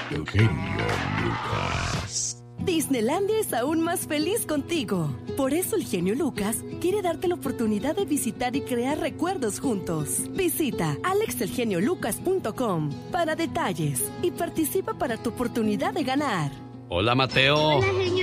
El genio Lucas. Disneylandia es aún más feliz contigo. Por eso el genio Lucas quiere darte la oportunidad de visitar y crear recuerdos juntos. Visita alexelgeniolucas.com para detalles y participa para tu oportunidad de ganar. Hola, Mateo. Hola, genio